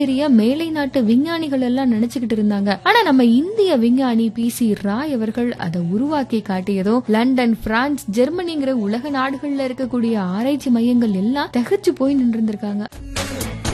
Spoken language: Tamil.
மேலை நாட்டு விஞ்ஞானிகள் எல்லாம் நினைச்சுக்கிட்டு இருந்தாங்க. ஆனா நம்ம இந்திய விஞ்ஞானி PC ராய் அவர்கள் அதை உருவாக்கி காட்டியதும் லண்டன், பிரான்ஸ், ஜெர்மனிங்கிற உலக நாடுகள்ல இருக்கக்கூடிய ஆராய்ச்சி மையங்கள் எல்லாம் திகச்சு போய் நின்று இருந்திருக்காங்க.